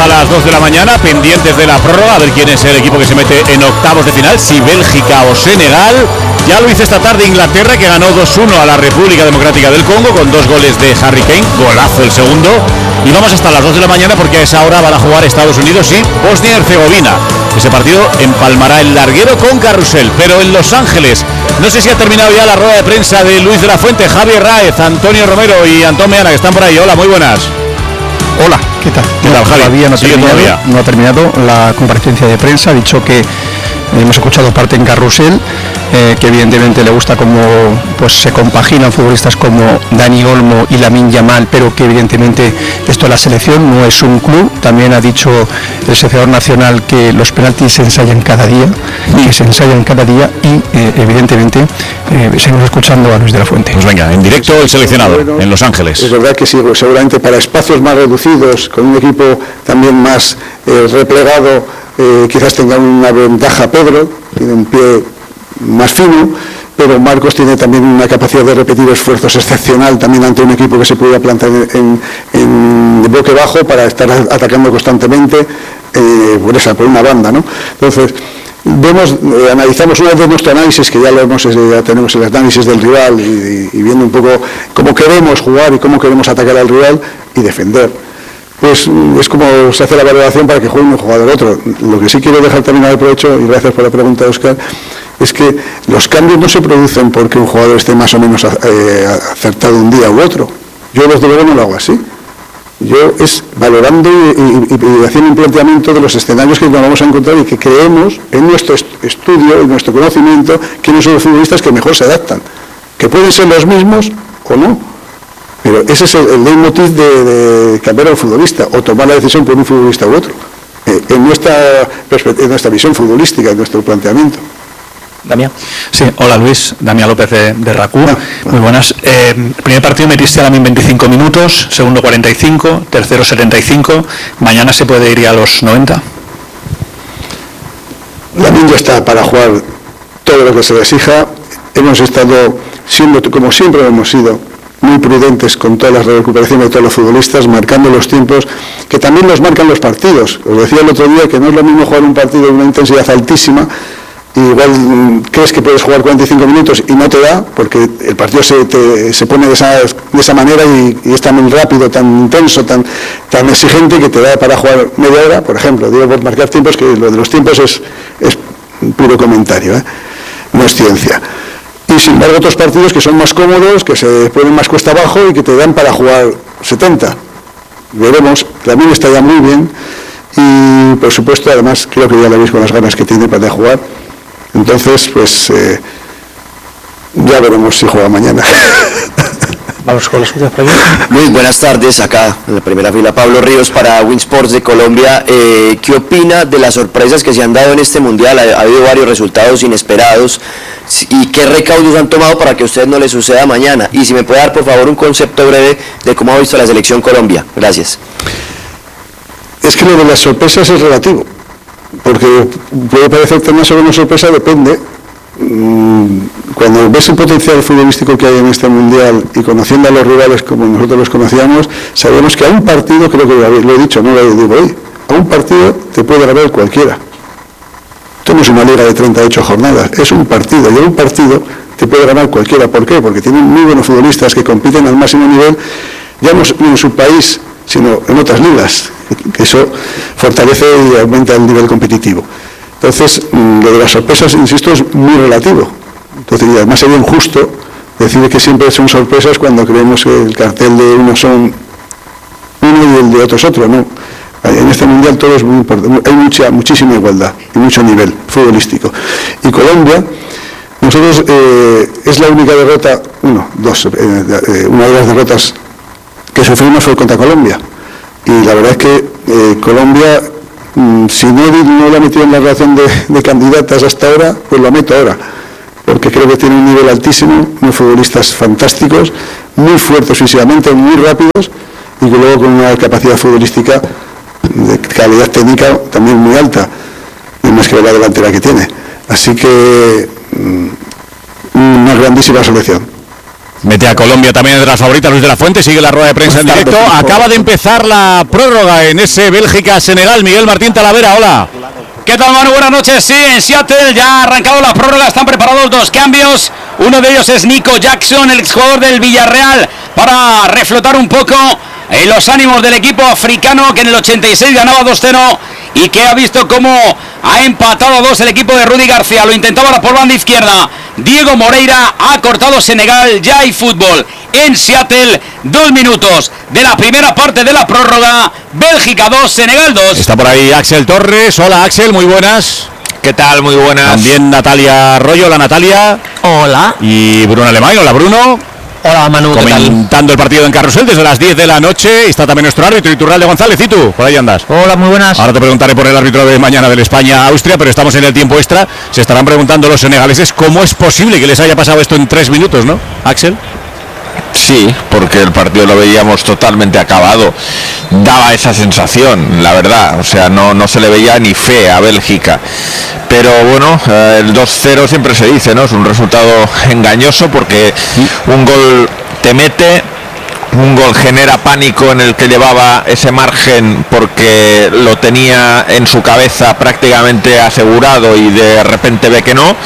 hasta las 2 de la mañana, pendientes de la prórroga, a ver quién es el equipo que se mete en octavos de final, si Bélgica o Senegal. Ya lo hizo esta tarde Inglaterra, que ganó 2-1 a la República Democrática del Congo con 2 goles de Harry Kane, golazo el segundo. Y vamos hasta las 2 de la mañana porque a esa hora van a jugar Estados Unidos y Bosnia y Herzegovina. Ese partido empalmará el larguero con carrusel, pero en Los Ángeles, no sé si ha terminado ya la rueda de prensa de Luis de la Fuente, Javier Raez, Antonio Romero y Antón Meana, que están por ahí. Hola, muy buenas. Hola, ¿qué tal? Todavía no ha terminado la comparecencia de prensa. Ha dicho que hemos escuchado parte en carrusel, que evidentemente le gusta cómo pues se compaginan futbolistas como Dani Olmo y Lamine Yamal, pero que evidentemente esto de la selección no es un club. También ha dicho el seleccionador nacional que los penaltis se ensayan cada día y evidentemente seguimos escuchando a Luis de la Fuente. Pues venga, en directo el seleccionador en Los Ángeles. Es verdad que sí, pues seguramente para espacios más reducidos, con un equipo también más replegado, quizás tenga una ventaja Pedro, tiene un pie más fino, pero Marcos tiene también una capacidad de repetir esfuerzos excepcional también ante un equipo que se puede plantar en bloque bajo para estar atacando constantemente por una banda, ¿no? Entonces analizamos una vez de nuestro análisis, que ya tenemos el análisis del rival y viendo un poco cómo queremos jugar y cómo queremos atacar al rival y defender. Pues es como se hace la valoración para que juegue uno y juegue el otro. Lo que sí quiero dejar también al provecho, y gracias por la pregunta, Óscar, es que los cambios no se producen porque un jugador esté más o menos acertado un día u otro. Yo desde luego no lo hago así. Yo es valorando y haciendo un planteamiento de los escenarios que nos vamos a encontrar y que creemos en nuestro estudio, en nuestro conocimiento, quiénes son los futbolistas que mejor se adaptan. Que pueden ser los mismos o no. Pero ese es el leitmotiv de cambiar al futbolista o tomar la decisión por un futbolista u otro, en nuestra visión futbolística, en nuestro planteamiento. Damián. Sí, hola Luis, Damián López de RACU. Muy buenas. Primer partido metiste a Lamine 25 minutos, segundo 45, tercero 75. Mañana se puede ir a los 90. Lamine ya está para jugar todo lo que se le exija. Hemos estado siendo, como siempre hemos sido, muy prudentes con todas las recuperaciones de todos los futbolistas, marcando los tiempos que también los marcan los partidos. Os decía el otro día que no es lo mismo jugar un partido de una intensidad altísima, y igual crees que puedes jugar 45 minutos y no te da, porque el partido se pone de esa manera y es tan rápido, tan intenso, tan exigente, que te da para jugar media hora, por ejemplo. Digo por marcar tiempos, que lo de los tiempos es puro comentario, no es ciencia. Y sin embargo otros partidos que son más cómodos, que se ponen más cuesta abajo y que te dan para jugar 70. Veremos, también está ya muy bien y por supuesto además creo que ya lo veis con las ganas que tiene para jugar. Entonces pues ya veremos si juega mañana. Vamos con las últimas preguntas. Muy buenas tardes, acá en la primera fila Pablo Ríos para Winsports de Colombia. ¿Qué opina de las sorpresas que se han dado en este mundial? Ha habido varios resultados inesperados. ¿Y qué recaudos han tomado para que a usted no le suceda mañana? Y si me puede dar por favor un concepto breve de cómo ha visto la selección Colombia. Gracias. Es que lo de las sorpresas es relativo, porque puede parecerte más o menos sorpresa, depende. Cuando ves el potencial futbolístico que hay en este mundial y conociendo a los rivales como nosotros los conocíamos, sabemos que a un partido, creo que lo he dicho, no lo digo hoy, a un partido te puede ganar cualquiera. Esto no es una liga de 38 jornadas, es un partido, y en un partido te puede ganar cualquiera. ¿Por qué? Porque tienen muy buenos futbolistas que compiten al máximo nivel, ya no en su país, sino en otras ligas, que eso fortalece y aumenta el nivel competitivo. Entonces, lo de las sorpresas, insisto, es muy relativo. Entonces, y además sería injusto decir que siempre son sorpresas cuando creemos que el cartel de unos son uno y el de otros otro, ¿no? En este mundial todo es muy importante, hay muchísima igualdad y mucho nivel futbolístico. Y Colombia, nosotros es la única derrota, una de las derrotas que sufrimos fue contra Colombia. Y la verdad es que Colombia, si no la ha metido en la relación de candidatas hasta ahora, pues la meto ahora, porque creo que tiene un nivel altísimo, unos futbolistas fantásticos, muy fuertes físicamente, muy rápidos, y que luego con una capacidad futbolística de calidad técnica también muy alta, y más que la delantera que tiene. Así que una grandísima selección. Mete a Colombia también de las favoritas. Luis de la Fuente sigue la rueda de prensa en directo. Acaba de empezar la prórroga en ese Bélgica-Senegal. Miguel Martín Talavera, hola. ¿Qué tal, Manu? Buenas noches. Sí, en Seattle ya ha arrancado la prórroga, están preparados 2 cambios. Uno de ellos es Nico Jackson, el exjugador del Villarreal, para reflotar un poco los ánimos del equipo africano, que en el 86 ganaba 2-0 y que ha visto cómo ha empatado a 2 el equipo de Rudy García. Lo intentaba ahora por banda izquierda Diego Moreira, ha cortado Senegal. Ya hay fútbol en Seattle. 2 minutos de la primera parte de la prórroga. Bélgica 2, Senegal 2. Está por ahí Axel Torres. Hola, Axel, muy buenas. ¿Qué tal? Muy buenas. También Natalia Arroyo. Hola, Natalia. Hola. Y Bruno Alemán. Hola, Bruno. Hola, Manu. Comentando el partido en Carrusel desde las 10 de la noche. Está también nuestro árbitro Iturralde González. ¿Y tú? Por ahí andas. Hola, muy buenas. Ahora te preguntaré por el árbitro de mañana del España-Austria, pero estamos en el tiempo extra. Se estarán preguntando los senegaleses cómo es posible que les haya pasado esto en 3 minutos, ¿no, Axel? Sí, porque el partido lo veíamos totalmente acabado. Daba esa sensación, la verdad. O sea, no se le veía ni fe a Bélgica. Pero bueno, el 2-0 siempre se dice, ¿no? Es un resultado engañoso porque un gol te mete, un gol genera pánico en el que llevaba ese margen porque lo tenía en su cabeza prácticamente asegurado y de repente ve que no.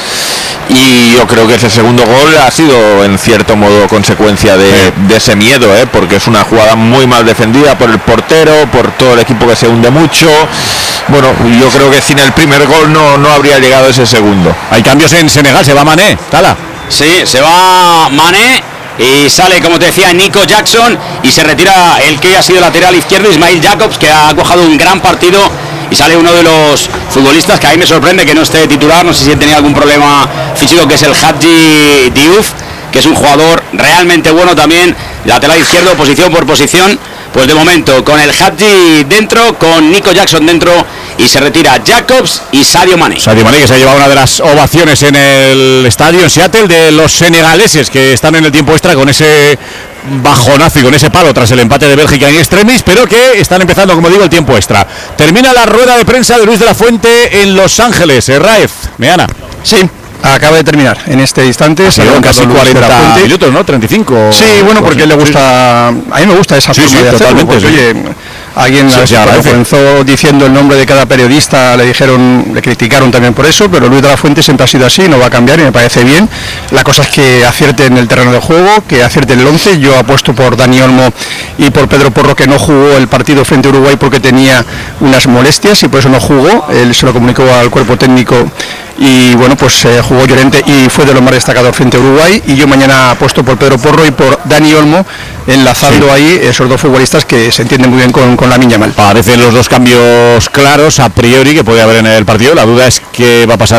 Y yo creo que ese segundo gol ha sido en cierto modo consecuencia de ese miedo, porque es una jugada muy mal defendida por el portero, por todo el equipo que se hunde mucho. Bueno, yo creo que sin el primer gol no habría llegado ese segundo. Hay cambios en Senegal, se va Mané, Tala. Sí, se va Mané y sale, como te decía, Nico Jackson, y se retira el que ha sido lateral izquierdo, Ismail Jacobs, que ha cojado un gran partido, y sale uno de los futbolistas que a mí me sorprende que no esté titular. No sé si tenía algún problema físico, que es el Hadji Diouf, que es un jugador realmente bueno también, lateral izquierdo, posición por posición. Pues de momento con el Hadji dentro, con Nico Jackson dentro, y se retira Jacobs y Sadio Mané. Sadio Mané, que se ha llevado una de las ovaciones en el estadio en Seattle de los senegaleses, que están en el tiempo extra con ese bajonazo y con ese palo tras el empate de Bélgica en extremis, pero que están empezando, como digo, el tiempo extra. Termina la rueda de prensa de Luis de la Fuente en Los Ángeles. Raef, Meana. Sí, acaba de terminar en este instante. Son casi 40 minutos, ¿no? 35. Sí, bueno, porque le gusta. Sí. A mí me gusta esa forma de hacerlo. Porque, sí. Oye, alguien comenzó diciendo el nombre de cada periodista, le criticaron también por eso, pero Luis de la Fuente siempre ha sido así, no va a cambiar y me parece bien. La cosa es que acierte en el terreno de juego, que acierte en el 11. Yo apuesto por Dani Olmo y por Pedro Porro, que no jugó el partido frente a Uruguay porque tenía unas molestias y por eso no jugó. Él se lo comunicó al cuerpo técnico y bueno, pues jugó Llorente y fue de los más destacados frente a Uruguay. Y yo mañana apuesto por Pedro Porro y por Dani Olmo, enlazando ahí esos dos futbolistas que se entienden muy bien con Lamine Yamal. Parecen los dos cambios claros a priori que puede haber en el partido. La duda es qué va a pasar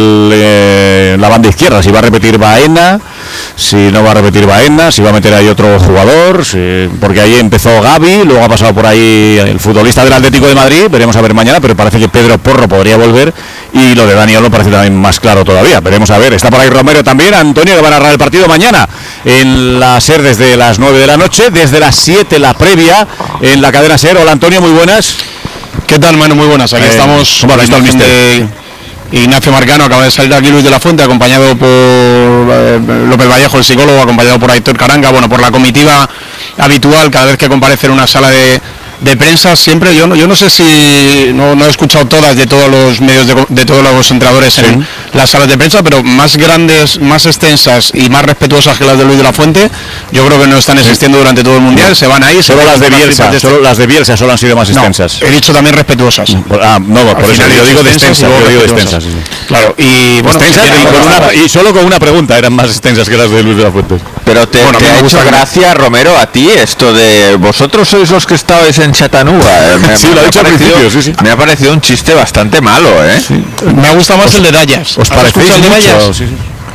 en la banda izquierda, si va a repetir Baena, si no va a repetir Baena, si va a meter ahí otro jugador, porque ahí empezó Gavi, luego ha pasado por ahí el futbolista del Atlético de Madrid, veremos a ver mañana, pero parece que Pedro Porro podría volver, y lo de Dani Olmo parece también más claro todavía. Veremos a ver. Está por ahí Romero también, Antonio, que va a narrar el partido mañana en la SER desde las 9 de la noche, desde las 7 la previa en la cadena SER. Hola, Antonio, muy buenas. ¿Qué tal, Manu? Muy buenas. Aquí estamos. ¿Cómo ha visto el mister? Ignacio Marcano, acaba de salir aquí Luis de la Fuente, acompañado por López Vallejo, el psicólogo, acompañado por Aitor Caranga, bueno, por la comitiva habitual cada vez que comparece en una sala de prensa. Siempre, yo no sé si no he escuchado todas de todos los medios de todos los entrenadores en las salas de prensa, pero más grandes, más extensas y más respetuosas que las de Luis de la Fuente, yo creo que no están existiendo durante todo el mundial. Se van ahí. Solo las de Bielsa, solo han sido más extensas. He dicho también respetuosas. Por eso yo digo de extensas. Sí. Claro, y bueno, y solo con una pregunta eran más extensas que las de Luis de la Fuente. Pero te ha hecho gracia, Romero, a ti esto de vosotros sois los que estabais en Chattanooga. Sí, lo ha dicho al principio, sí. Me ha parecido un chiste bastante malo, Sí. Me ha gustado más el de Dallas. ¿Os parecéis el de Dallas? Sí.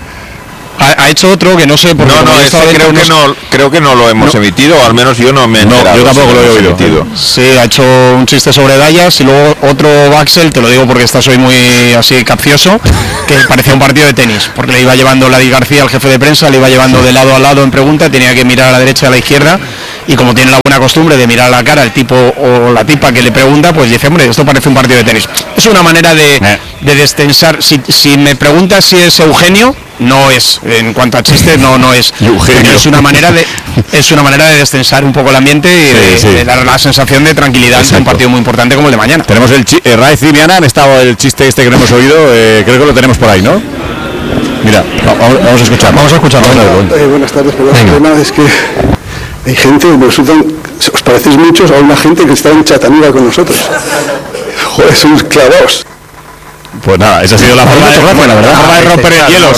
Ha hecho otro que no sé por qué. Creo que no lo hemos emitido, o al menos yo no me he enterado. Yo tampoco lo he oído. Sí, ha hecho un chiste sobre Dallas y luego otro Baxel, te lo digo porque estás hoy muy así capcioso, que parecía un partido de tenis, porque le iba llevando Ladi García, el jefe de prensa, le iba llevando de lado a lado en pregunta, tenía que mirar a la derecha y a la izquierda, y como tiene la buena costumbre de mirar a la cara el tipo o la tipa que le pregunta, pues dice, hombre, esto parece un partido de tenis. Es una manera de destensar. Si me preguntas si es Eugenio, no es. En cuanto a chistes, no es. Eugenio. Es una manera de destensar un poco el ambiente y de dar la sensación de tranquilidad en un partido muy importante como el de mañana. Tenemos el Raiz y Miana han estado el chiste este que no hemos oído, creo que lo tenemos por ahí, ¿no? Mira, vamos a escucharlo. Buenas tardes, pero el problema es que hay gente, os parecéis muchos a una gente que está en Chattanooga con nosotros. Joder, somos clavados. Pues nada, esa ha sido la forma de romper el hielo.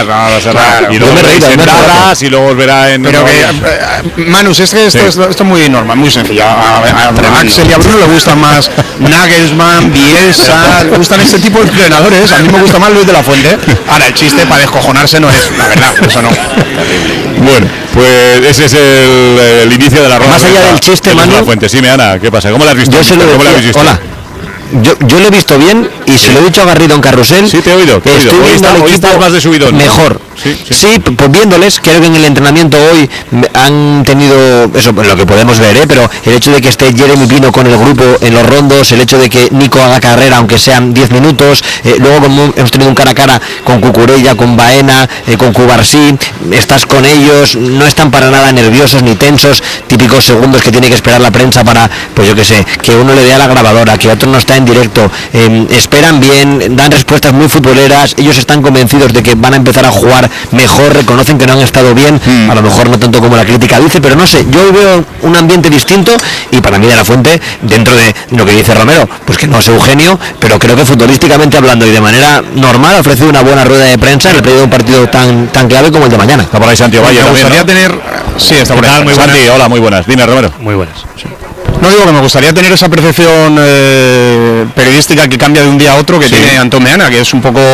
Y luego veréis y luego volverá en... Pero que, Manus, esto es muy normal, muy sencillo. A Axel y a Bruno le gustan más Nagelsmann, Bielsa, le gustan este tipo de entrenadores. A mí me gusta más Luis de la Fuente. Ahora, el chiste para descojonarse no es, la verdad, eso no. Bueno, pues ese es el inicio de la ronda. Más allá del chiste, Manu... Sí, Ana, ¿qué pasa? ¿Cómo la has visto? Hola. Yo lo he visto bien y se lo he dicho a Garrido en Carrusel. Sí, te he oído. Hoy estás más de subidón. Mejor. Sí, pues viéndoles, creo que en el entrenamiento hoy han tenido, eso lo que podemos ver, pero el hecho de que esté Jeremy Pino con el grupo en los rondos, el hecho de que Nico haga carrera, aunque sean 10 minutos, luego como hemos tenido un cara a cara con Cucurella, con Baena, con Cubarsí, estás con ellos, no están para nada nerviosos ni tensos, típicos segundos que tiene que esperar la prensa para, pues yo qué sé, que uno le dé a la grabadora, que otro no está en directo, esperan bien, dan respuestas muy futboleras, ellos están convencidos de que van a empezar a jugar mejor, reconocen que no han estado bien, a lo mejor no tanto como la crítica dice, pero no sé, yo veo un ambiente distinto y para mí de la Fuente, dentro de lo que dice Romero, pues que no es Eugenio, pero creo que futbolísticamente hablando y de manera normal ha ofrecido una buena rueda de prensa en el periodo de un partido tan clave como el de mañana. Está por ahí Santi Valle. Me gustaría tener... Sí, está por ahí. Muy Santi, hola, muy buenas. Dime, Romero. Muy buenas. Sí. No, digo que me gustaría tener esa percepción periodística que cambia de un día a otro que tiene Antón Meana, que es un poco...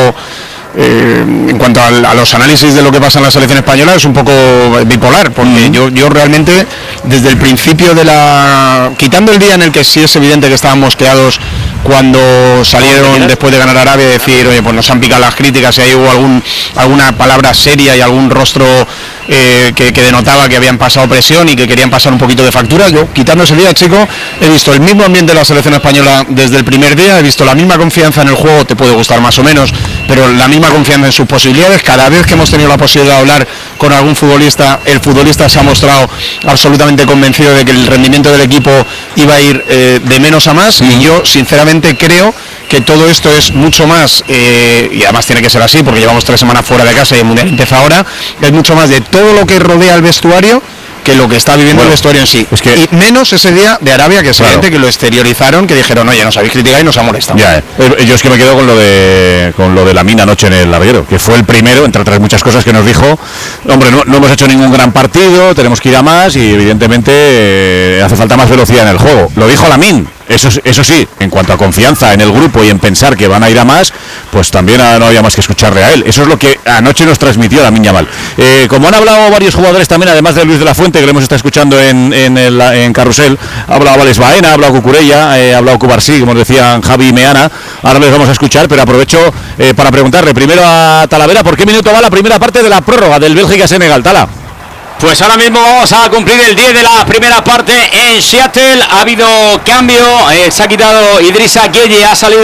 en cuanto a los análisis de lo que pasa en la selección española es un poco bipolar, porque yo realmente desde el principio quitando el día en el que sí es evidente que estaban mosqueados cuando salieron después de ganar Arabia y decir, oye, pues nos han picado las críticas y ahí hubo alguna palabra seria y algún rostro que denotaba que habían pasado presión y que querían pasar un poquito de factura. Yo, quitando ese día, chico, he visto el mismo ambiente de la selección española desde el primer día, he visto la misma confianza en el juego, te puede gustar más o menos, pero la misma confianza en sus posibilidades. Cada vez que hemos tenido la posibilidad de hablar con algún futbolista, el futbolista se ha mostrado absolutamente convencido de que el rendimiento del equipo iba a ir de menos a más, y yo sinceramente creo que todo esto es mucho más, y además tiene que ser así porque llevamos 3 semanas fuera de casa y el Mundial empieza ahora, es mucho más de todo lo que rodea el vestuario que lo que está viviendo el vestuario en sí. Es que, y menos ese día de Arabia, que es gente que lo exteriorizaron, que dijeron, oye, nos habéis criticado y nos ha molestado. Yo es que me quedo con lo de la mina anoche en el larguero, que fue el primero, entre otras muchas cosas, que nos dijo, hombre, no hemos hecho ningún gran partido, tenemos que ir a más y evidentemente hace falta más velocidad en el juego. Lo dijo Lamine. Eso sí, en cuanto a confianza en el grupo y en pensar que van a ir a más, pues también no había más que escucharle a él. Eso es lo que anoche nos transmitió Lamine Yamal. Como han hablado varios jugadores también, además de Luis de la Fuente, que lo hemos estado escuchando en Carrusel, ha hablado Vales Baena, ha hablado Cucurella, ha hablado Cubarsí, como decían Javi y Meana. Ahora les vamos a escuchar, pero aprovecho para preguntarle primero a Talavera, ¿por qué minuto va la primera parte de la prórroga del Bélgica-Senegal? Tala. Pues ahora mismo vamos a cumplir el 10 de la primera parte en Seattle. Ha habido cambio, se ha quitado Idrissa Gueye, ha salido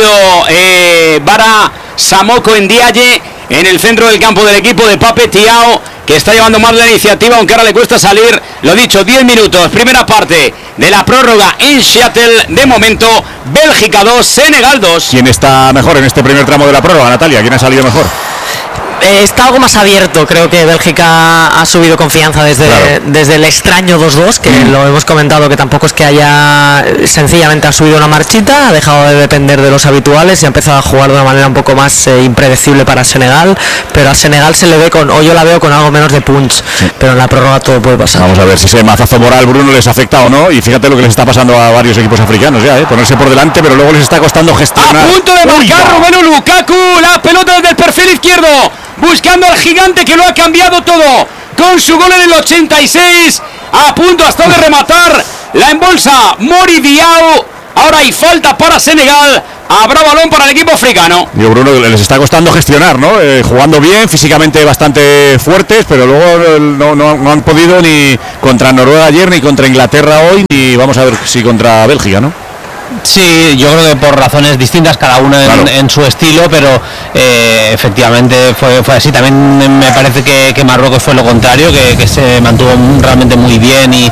Bara Samoko Ndiaye en el centro del campo del equipo de Pape Thiaw, que está llevando más la iniciativa, aunque ahora le cuesta salir. Lo dicho, 10 minutos, primera parte de la prórroga en Seattle. De momento, Bélgica 2, Senegal 2. ¿Quién está mejor en este primer tramo de la prórroga, Natalia? ¿Quién ha salido mejor? Está algo más abierto, creo que Bélgica ha subido confianza desde el extraño 2-2, que lo hemos comentado, que tampoco es que haya, sencillamente ha subido una marchita, ha dejado de depender de los habituales y ha empezado a jugar de una manera un poco más impredecible para Senegal, pero a Senegal se le ve yo la veo con algo menos de punch, pero en la prórroga todo puede pasar. Vamos a ver si ese mazazo moral, Bruno, les afecta o no, y fíjate lo que les está pasando a varios equipos africanos ya, ponerse por delante, pero luego les está costando gestionar. A punto de marcar Romelu Lukaku, la pelota desde el perfil izquierdo, buscando al gigante que lo ha cambiado todo con su gol en el 86, a punto hasta de rematar, la embolsa Mori Diaw. Ahora hay falta para Senegal, habrá balón para el equipo africano. Yo, Bruno, les está costando gestionar, ¿no? Jugando bien, físicamente bastante fuertes, pero luego no han podido ni contra Noruega ayer, ni contra Inglaterra hoy, ni vamos a ver si contra Bélgica, ¿no? Sí, yo creo que por razones distintas, cada uno en su estilo, pero efectivamente fue así. También me parece que Marruecos fue lo contrario, que se mantuvo realmente muy bien y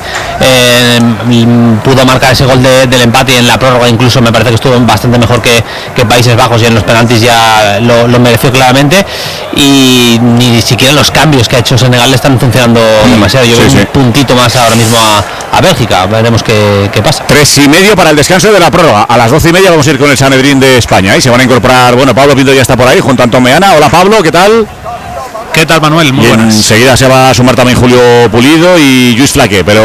pudo marcar ese gol del empate, y en la prórroga incluso me parece que estuvo bastante mejor que Países Bajos, y en los penaltis ya lo mereció claramente, y ni siquiera los cambios que ha hecho Senegal le están funcionando demasiado. Yo veo un puntito más ahora mismo a Bélgica, veremos qué pasa. 3:30 para el descanso de la prórroga. A las 12:30 vamos a ir con el Sanedrín de España y se van a incorporar, bueno, Pablo Pinto ya está por ahí junto a Antón Meana. Hola Pablo, ¿qué tal? ¿Qué tal, Manuel? Muy buenas. Enseguida se va a sumar también Julio Pulido y Luis Flaque, pero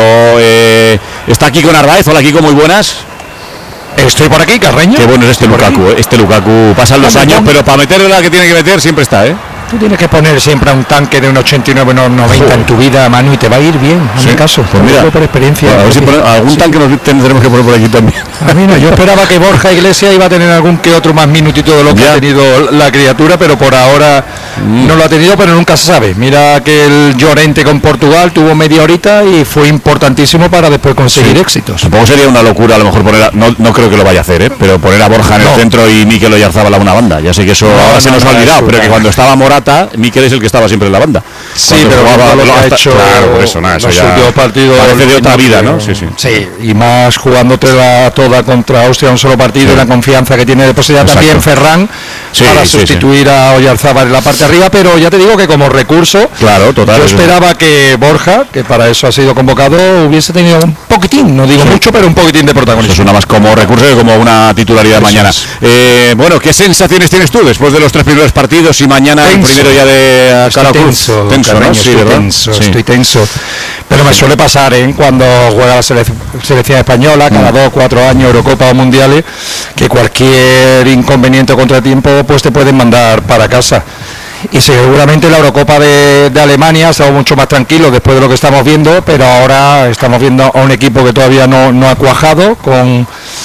está Kiko Narváez. Hola Kiko, muy buenas. Estoy por aquí, Carreño. Qué bueno es este Lukaku, Este Lukaku pasan los años, pero para meterle la que tiene que meter siempre está, Tú tienes que poner siempre a un tanque de un 89, unos 90 en tu vida, Manu, y te va a ir bien, en mi caso. Pues mira, por experiencia. Bueno, a ver si algún tanque nos tenemos que poner por aquí también. A mí no, yo esperaba que Borja Iglesias iba a tener algún que otro más minutito de lo que ha tenido la criatura, pero por ahora no lo ha tenido, pero nunca se sabe. Mira que el Llorente con Portugal tuvo media horita y fue importantísimo para después conseguir éxitos. Supongo sería una locura a lo mejor poner, no creo que lo vaya a hacer, pero poner a Borja en el centro y Mikel Oyarzábal a una banda. Ya sé que eso ahora se nos ha olvidado, pero que cuando estaba Morata, Mikel es el que estaba siempre en la banda. Sí, pero lo ha hecho, claro, por eso, eso ya últimos partidos parece de otra vida, ¿no? Sí, y más jugándotela toda contra Austria, un solo partido, y la confianza que tiene depositada también Ferran para sustituir a Oyarzábal en la parte de arriba, pero ya te digo que como recurso, yo esperaba que Borja, que para eso ha sido convocado, hubiese tenido un poquitín, no digo mucho, pero un poquitín de protagonismo. Eso suena más como recurso que como una titularidad mañana. Bueno, ¿qué sensaciones tienes tú después de los 3 primeros partidos y mañana el primero ya de cara tenso, ¿no? Sí, estoy tenso, pero me suele pasar cuando juega la selección española cada 2 o 4 años, Eurocopa o Mundiales, que cualquier inconveniente o contratiempo pues te pueden mandar para casa. Y seguramente la Eurocopa de Alemania ha estado mucho más tranquilo después de lo que estamos viendo, pero ahora estamos viendo a un equipo que todavía no ha cuajado, con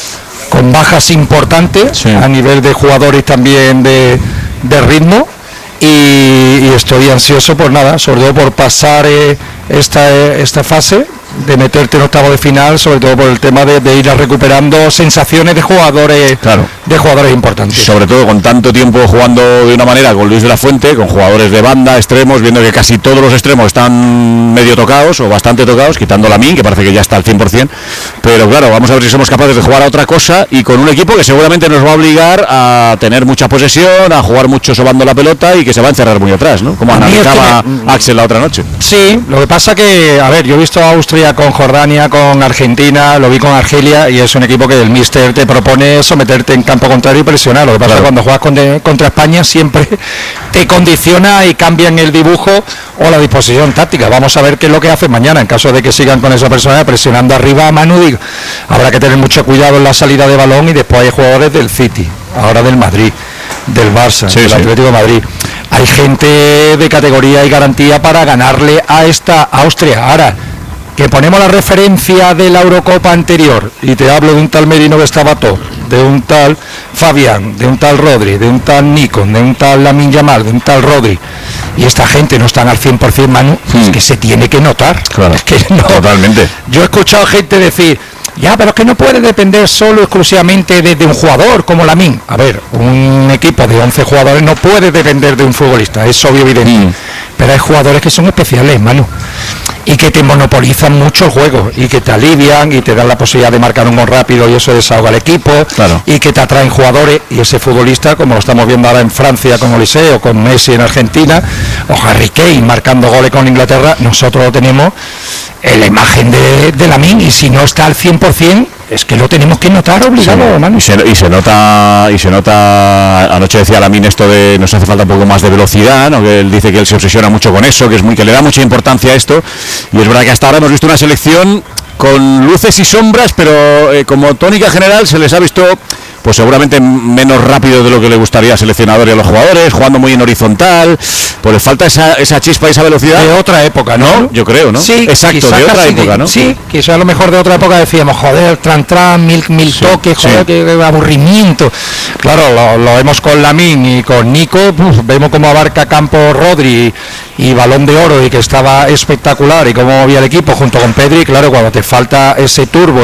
bajas importantes a nivel de jugadores también de ritmo. Y estoy ansioso por nada, sobre todo por pasar esta fase, de meterte en octavo de final, sobre todo por el tema de ir recuperando sensaciones de jugadores importantes. Sobre todo con tanto tiempo jugando de una manera con Luis de la Fuente, con jugadores de banda, extremos, viendo que casi todos los extremos están medio tocados o bastante tocados, quitando Lamine, que parece que ya está al 100%, pero claro, vamos a ver si somos capaces de jugar a otra cosa y con un equipo que seguramente nos va a obligar a tener mucha posesión, a jugar mucho sobando la pelota y que se va a encerrar muy atrás, ¿no? Como analizaba Axel la otra noche. Sí, lo que pasa que, a ver, yo he visto a Austria con Jordania, con Argentina, lo vi con Argelia, y es un equipo que el míster te propone someterte en campo contrario y presionar. Lo que pasa es que cuando juegas contra España siempre te condiciona y cambian el dibujo o la disposición táctica. Vamos a ver qué es lo que hacen mañana en caso de que sigan con esa persona presionando arriba a Manu. Habrá que tener mucho cuidado en la salida de balón, y después hay jugadores del City, ahora del Madrid, del Barça, del Atlético de Madrid. Hay gente de categoría y garantía para ganarle a esta Austria. Ahora que ponemos la referencia de la Eurocopa anterior, y te hablo de un tal Merino que estaba top, de un tal Fabián, de un tal Rodri, de un tal Nico, de un tal Lamine Yamal, de un tal Rodri, y esta gente no están al 100%, Manu, es que se tiene que notar. Claro, es que no, totalmente. Yo he escuchado gente decir, ya, pero es que no puede depender solo exclusivamente de un jugador como Lamine. A ver, un equipo de 11 jugadores no puede depender de un futbolista, es obvio, evidente. Pero hay jugadores que son especiales, Manu, y que te monopolizan mucho el juego, y que te alivian y te dan la posibilidad de marcar un gol rápido, y eso desahoga al equipo, y que te atraen jugadores, y ese futbolista, como lo estamos viendo ahora en Francia con Olise, o con Messi en Argentina, o Harry Kane marcando goles con Inglaterra, nosotros lo tenemos en la imagen de Lamine, y si no está al 100%, es que lo tenemos que notar obligado, Manu. Y se nota, anoche decía Lamine esto de nos hace falta un poco más de velocidad, ¿no? Que él dice que él se obsesiona mucho con eso, que le da mucha importancia a esto, y es verdad que hasta ahora hemos visto una selección con luces y sombras, pero como tónica general se les ha visto pues seguramente menos rápido de lo que le gustaría al seleccionador y a los jugadores, jugando muy en horizontal, pues le falta esa chispa y esa velocidad. De otra época, ¿no? Yo creo, ¿no? Sí, exacto, de otra época, ¿no? Sí, quizás a lo mejor de otra época decíamos, joder, mil toques, joder, qué aburrimiento. Claro, lo vemos con Lamine y con Nico, vemos cómo abarca campo Rodri y Balón de Oro, y que estaba espectacular, y cómo movía el equipo junto con Pedri. Claro, cuando te falta ese turbo